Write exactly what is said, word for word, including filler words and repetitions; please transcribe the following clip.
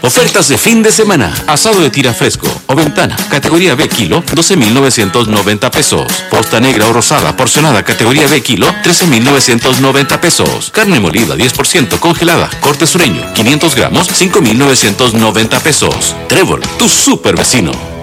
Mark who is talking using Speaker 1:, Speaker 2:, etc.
Speaker 1: Ofertas de fin de semana. Asado de tira fresco o ventana, categoría B kilo, doce mil novecientos noventa pesos. Posta negra o rosada, porcionada, categoría B kilo, trece mil novecientos noventa pesos. Carne molida diez por ciento congelada, corte sureño, quinientos gramos, cinco mil novecientos noventa pesos. Trébol, tu super vecino.